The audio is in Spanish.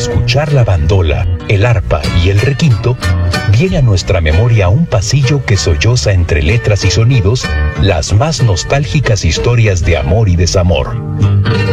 escuchar la bandola, el arpa y el requinto, viene a nuestra memoria un pasillo que solloza entre letras y sonidos las más nostálgicas historias de amor y desamor.